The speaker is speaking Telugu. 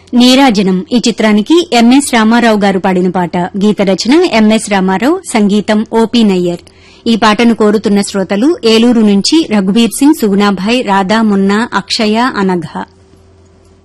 నీరాజనం ఈ చిత్రానికి ఎంఎస్ రామారావు గారు పాడిన పాట. గీత రచన ఎంఎస్ రామారావు, సంగీతం ఓపీ నయ్యర్. ఈ పాటను కోరుతున్న శ్రోతలు ఏలూరు నుంచి రఘుబీర్ సింగ్, సుగుణాభాయ్, రాధా, మున్నా, అక్షయ, అనఘ.